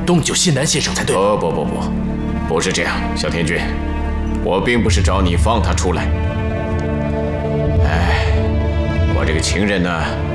东九西南先生才对。 不是这样，小天君，我并不是找你放他出来。哎，我这个情人呢，